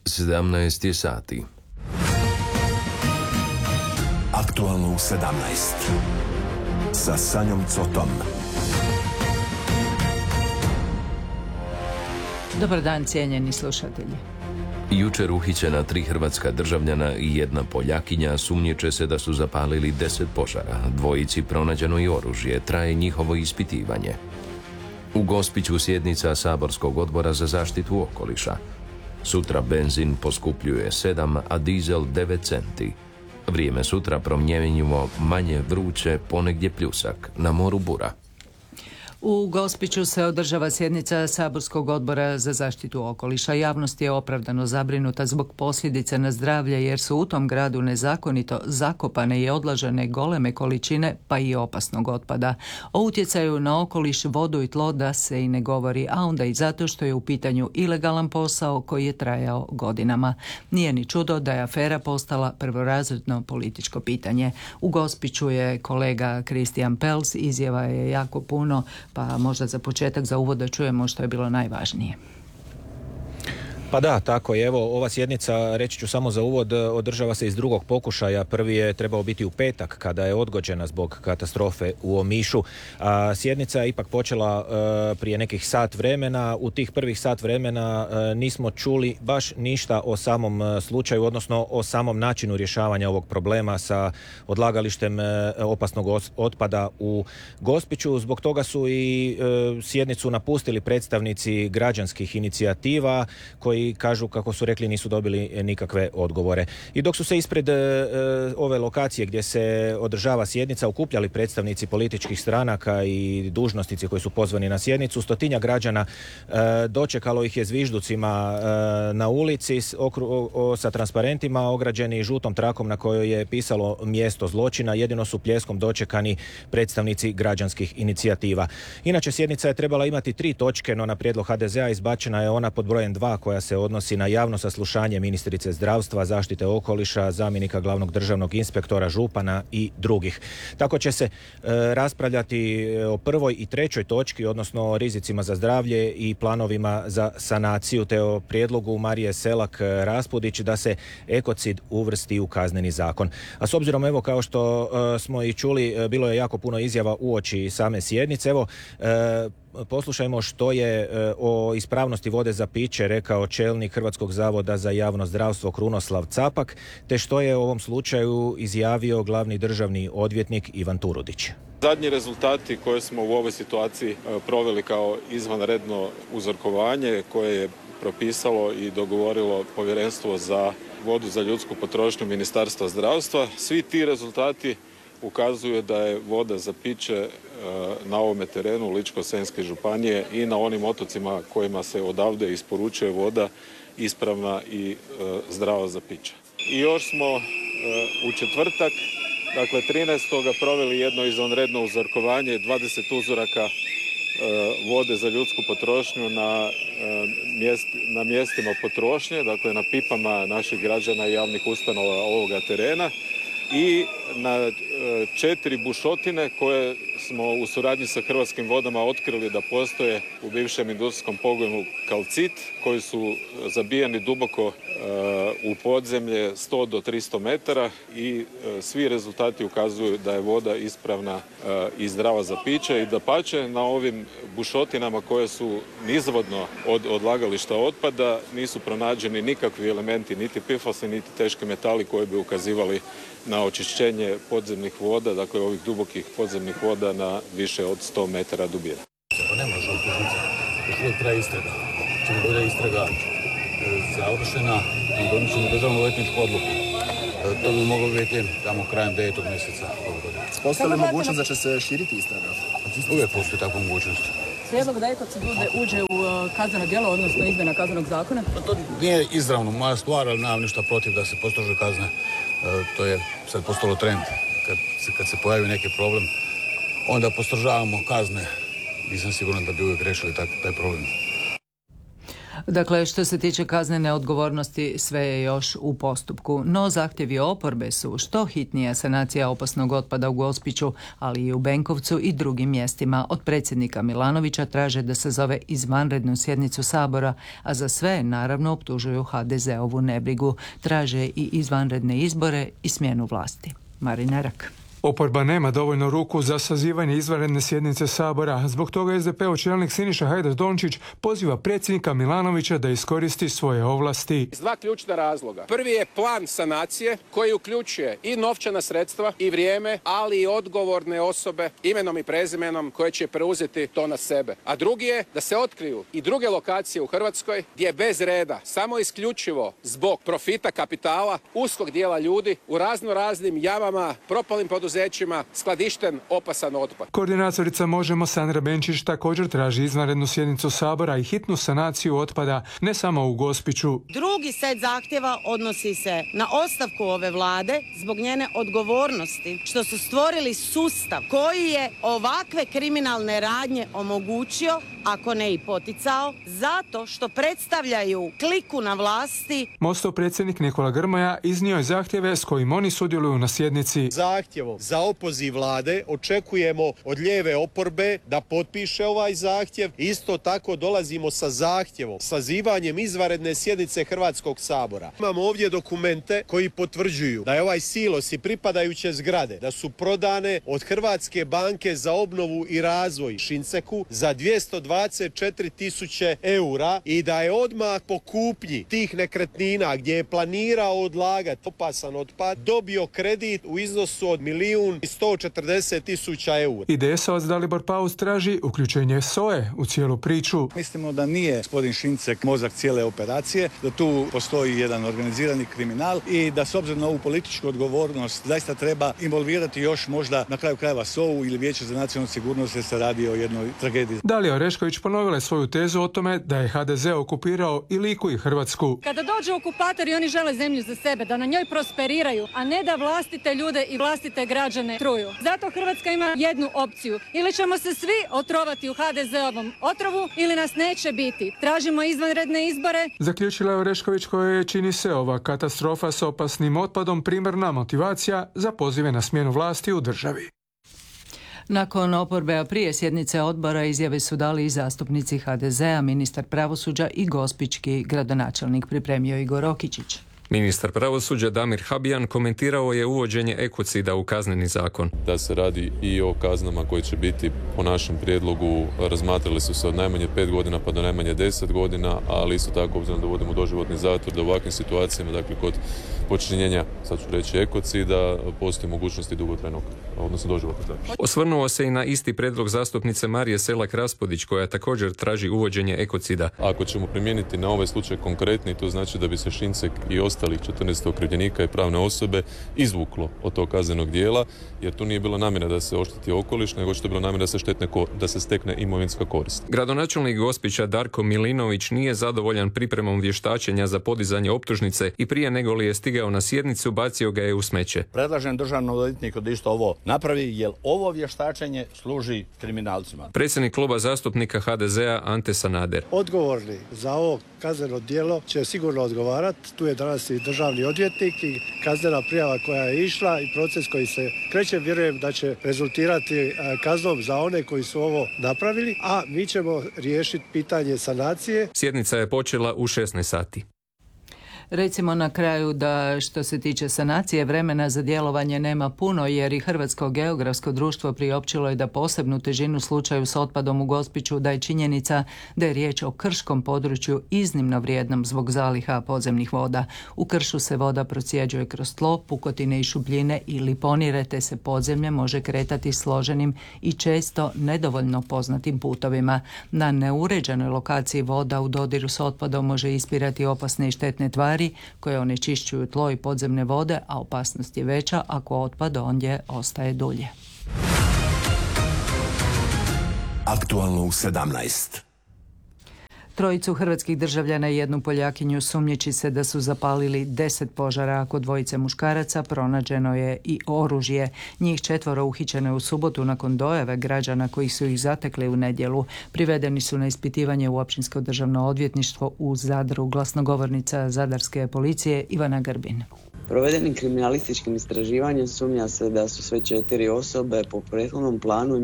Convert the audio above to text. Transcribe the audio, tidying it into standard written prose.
17 sati. Aktualno u 17. Sa Sanjom Cotom. Dobar dan, cijenjeni slušatelji. Jučer uhićena 3 hrvatska državljana i 1 Poljakinja sumnjiče se da su zapalili 10 požara. Dvojici pronađeno i oružje, traje njihovo ispitivanje. U Gospiću sjednica Saborskog odbora za zaštitu okoliša. Sutra benzin poskupljuje 7, a dizel 9 centi. Vrijeme sutra promjenjivo, manje vruće, ponegdje pljusak, na moru bura. U Gospiću se održava sjednica Saborskog odbora za zaštitu okoliša. Javnost je opravdano zabrinuta zbog posljedica na zdravlje jer su u tom gradu nezakonito zakopane i odlažene goleme količine pa i opasnog otpada. O utjecaju na okoliš, vodu i tlo da se i ne govori, a onda i zato što je u pitanju ilegalan posao koji je trajao godinama. Nije ni čudo da je afera postala prvorazredno političko pitanje. U Gospiću je kolega Kristijan Pels, izjava je jako puno, pa možda za početak, za uvod da čujemo što je bilo najvažnije. Pa da, tako je. Evo, ova sjednica, reći ću samo za uvod, održava se iz drugog pokušaja. Prvi je trebao biti u petak kada je odgođena zbog katastrofe u Omišu. A sjednica je ipak počela prije nekih sat vremena. U tih prvih sat vremena nismo čuli baš ništa o samom slučaju, odnosno o samom načinu rješavanja ovog problema sa odlagalištem opasnog otpada u Gospiću. Zbog toga su i sjednicu napustili predstavnici građanskih inicijativa koji kažu, kako su rekli, nisu dobili nikakve odgovore. I dok su se ispred ove lokacije gdje se održava sjednica okupljali predstavnici političkih stranaka i dužnosnici koji su pozvani na sjednicu, 100-tinjak građana dočekalo ih je zvižducima na ulici sa transparentima ograđeni žutom trakom na kojoj je pisalo mjesto zločina. Jedino su pljeskom dočekani predstavnici građanskih inicijativa. Inače, sjednica je trebala imati 3 točke, no na prijedlog HDZ-a izbačena je ona pod brojem 2 koja se odnosi na javno saslušanje ministrice zdravstva, zaštite okoliša, zamjenika glavnog državnog inspektora, župana i drugih. Tako će se raspravljati o prvoj i trećoj točki, odnosno o rizicima za zdravlje i planovima za sanaciju, te o prijedlogu Marije Selak Raspudić da se ekocid uvrsti u kazneni zakon. A s obzirom, evo, kao što smo i čuli, bilo je jako puno izjava uoči same sjednice. Evo, poslušajmo što je o ispravnosti vode za piće rekao čelnik Hrvatskog zavoda za javno zdravstvo Krunoslav Capak, te što je u ovom slučaju izjavio glavni državni odvjetnik Ivan Turudić. Zadnji rezultati koje smo u ovoj situaciji proveli kao izvanredno uzorkovanje koje je propisalo i dogovorilo Povjerenstvo za vodu za ljudsku potrošnju Ministarstva zdravstva, svi ti rezultati ukazuje da je voda za piće na ovome terenu Ličko-senjske županije i na onim otocima kojima se odavde isporučuje voda ispravna i zdrava za piće. I još smo u četvrtak, dakle 13. proveli jedno izvanredno uzorkovanje, 20 uzoraka vode za ljudsku potrošnju na mjestima potrošnje, dakle na pipama naših građana i javnih ustanova ovoga terena. I na 4 bušotine koje smo u suradnji sa Hrvatskim vodama otkrili da postoje u bivšem industrijskom pogonu kalcit, koji su zabijeni duboko u podzemlje 100 do 300 metara i svi rezultati ukazuju da je voda ispravna i zdrava za piće i dapače na ovim bušotinama koje su nizvodno od odlagališta otpada nisu pronađeni nikakvi elementi, niti PFAS-i, niti teški metali koji bi ukazivali na očišćenje podzemnih voda, dakle ovih dubokih podzemnih voda na više od 100 metara dubine. Ne može optužnica, još uvijek traje istraga. Čim bude istraga završena, donit ćemo državnu odvjetničku odluku. To bi moglo biti tamo krajem 9. mjeseca ove godine. Postoji li mogućnost da će se širiti istraga? Uvijek postoji takva mogućnost. Prijedlog da ekocid uđe u kazneno djelo, odnosno izmjena kaznenog zakona? To nije izravno moja stvar, ali nemam ništa protiv da se postrože kazne. To je sad postalo trend. Kad se pojavi neki problem, onda postrožavamo kazne. Nisam siguran da bi uvijek rešili taj problem. Dakle, što se tiče kaznene odgovornosti, sve je još u postupku. No, zahtjevi oporbe su što hitnija sanacija opasnog otpada u Gospiću, ali i u Benkovcu i drugim mjestima. Od predsjednika Milanovića traže da se zove izvanrednu sjednicu Sabora, a za sve naravno optužuju HDZ-ovu nebrigu. Traže i izvanredne izbore i smjenu vlasti. Marina Rak. Oporba nema dovoljno ruku za sazivanje izvanredne sjednice Sabora. Zbog toga SDP-ov čelnik Siniša Hajdaš Dončić poziva predsjednika Milanovića da iskoristi svoje ovlasti. Iz dva ključna razloga. Prvi je plan sanacije koji uključuje i novčana sredstva i vrijeme, ali i odgovorne osobe imenom i prezimenom koje će preuzeti to na sebe. A drugi je da se otkriju i druge lokacije u Hrvatskoj gdje bez reda, samo isključivo zbog profita kapitala, uskog dijela ljudi u raznim jamama, propalim poduzećima, skladišten opasan otpad. Koordinatorica Možemo Sandra Benčić također traži izvanrednu sjednicu Sabora i hitnu sanaciju otpada, ne samo u Gospiću. Drugi set zahtjeva odnosi se na ostavku ove vlade zbog njene odgovornosti što su stvorili sustav koji je ovakve kriminalne radnje omogućio, ako ne i poticao, zato što predstavljaju kliku na vlasti. Mostov predsjednik Nikola Grmoja iznio je zahtjeve s kojim oni sudjeluju na sjednici. Zahtjevom za opoziv vlade očekujemo od lijeve oporbe da potpiše ovaj zahtjev. Isto tako dolazimo sa zahtjevom, sazivanjem izvanredne sjednice Hrvatskog sabora. Imamo ovdje dokumente koji potvrđuju da je ovaj silos i pripadajuće zgrade da su prodane od Hrvatske banke za obnovu i razvoj Šinceku za 224.000 eura i da je odmah po kupnji tih nekretnina gdje je planirao odlagati opasan otpad dobio kredit u iznosu od 1.140.000 eura. IDS-ovac Dalibor Paus traži uključenje SOE u cijelu priču. Mislimo da nije gospodin Šincek mozak cijele operacije, da tu postoji jedan organizirani kriminal i da s obzirom na ovu političku odgovornost zaista treba involvirati još možda na kraju krajeva SOU ili Vijeće za nacionalnu sigurnost jer se radi o jednoj tragediji. Dalija Orešković ponovila je svoju tezu o tome da je HDZ okupirao i Liku i Hrvatsku. Kada dođu okupatori, oni žele zemlju za sebe, da na njoj prosperiraju, a ne da vlastite ljude i vlastite građane truju. Zato Hrvatska ima jednu opciju. Ili ćemo se svi otrovati u HDZ-ovom otrovu ili nas neće biti. Tražimo izvanredne izbore. Zaključila je Orešković koja je, čini se, ova katastrofa s opasnim otpadom primarna motivacija za pozive na smjenu vlasti u državi. Nakon oporbe, a prije sjednice odbora, izjave su dali i zastupnici HDZ-a, ministar pravosuđa i gospićki gradonačelnik, pripremio Igor Rokičić. Ministar pravosuđa Damir Habijan komentirao je uvođenje ekocida u kazneni zakon. Da se radi i o kaznama koje će biti po našem prijedlogu, razmatrali su se od najmanje 5 godina pa do najmanje 10 godina, ali isto tako obzirom da uvodimo doživotni zatvor, da u ovakvim situacijama, dakle kod počinjenja, sad ću reći ekocida, postoji mogućnosti dugotrajnog, odnosno doživotnog zatvora. Osvrnuo se i na isti prijedlog zastupnice Marije Selak-Raspudić koja također traži uvođenje ekocida. Ako ćemo primijeniti na ovaj slučaj konkretni, to znači da bi se Šincek i ostalih 14 okrivljenika i pravne osobe izvuklo od tog kaznenog dijela, jer tu nije bilo namjera da se ošteti okoliš, nego što je bilo namjera da se stekne imovinska korist. Gradonačelnik Gospića Darko Milinović nije zadovoljan pripremom vještačenja za podizanje optužnice i prije nego li je stigao na sjednicu, bacio ga je u smeće. Predlažem državnom odvjetniku da isto ovo napravi, jer ovo vještačenje služi kriminalcima. Predsjednik kluba zastupnika HDZ-a Ante Sanader. Odgovorni za ovo kazneno djelo će sigurno odgovarati. Tu je danas i državni odvjetnik i kaznena prijava koja je išla i proces koji se kreće. Vjerujem da će rezultirati kaznom za one koji su ovo napravili, a mi ćemo riješiti pitanje sanacije. Sjednica je počela u 16 sati. Recimo na kraju da što se tiče sanacije vremena za djelovanje nema puno, jer i Hrvatsko geografsko društvo priopćilo je da posebnu težinu slučaju s otpadom u Gospiću daje činjenica da je riječ o krškom području iznimno vrijednom zbog zaliha podzemnih voda. U kršu se voda procjeđuje kroz tlo, pukotine i šupljine ili ponire, te se podzemlje može kretati složenim i često nedovoljno poznatim putovima. Na neuređenoj lokaciji voda u dodiru s otpadom može ispirati opasne i štetne tvari koje onečišćuju tlo i podzemne vode, a opasnost je veća ako otpad ondje ostaje dulje. Aktualno u 17. Trojicu hrvatskih državljana i jednu Poljakinju sumnjiči se da su zapalili 10 požara, a kod dvojice muškaraca pronađeno je i oružje. Njih 4 uhićeno je u subotu nakon dojave građana koji su ih zatekli u nedjelu. Privedeni su na ispitivanje u Općinsko državno odvjetništvo u Zadru. Glasnogovornica zadarske policije Ivana Grbin. Provedenim kriminalističkim istraživanjem sumnja se da su sve 4 osobe po prethodnom planu